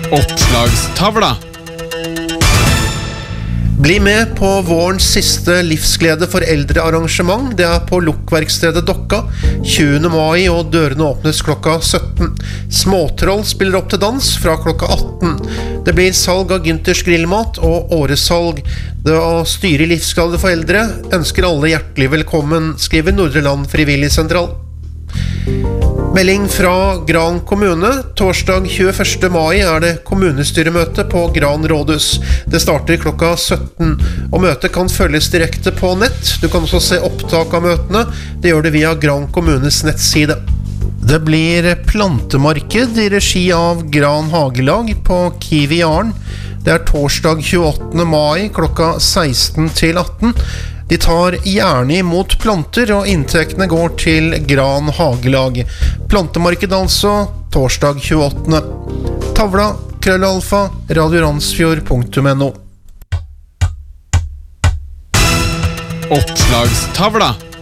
Oppslagstavla. Bli med på vårens siste livsglede for eldre arrangement. Det på Lokverkstedet Dokka 20. mai, og dørene åpnes klokka 17. Småtroll spiller opp til dans fra klokka 18. Det blir salg av Gynters grillmat og åresalg. Det å styre livsglede for eldre ønsker alle hjertelig velkommen, skriver Nordre Land Frivilligsentral. Melding fra Gran kommune. Torsdag 21. mai det kommunestyremøte på Gran rådhus. Det starter klokka 17, og møtet kan følges direkte på nett. Du kan også se opptak av møtene. Det gjør det via Gran kommunes nettside. Det blir plantemarked i regi av Gran Hagelag på Kiwi Arn. Det torsdag 28. mai klokka 16 til 18. De tar gjerne imot planter, og inntektene går til Gran Hagelag. Plantemarked altså, torsdag 28. Tavla, krøllalfa, radioransfjord.no. Oppslagstavla.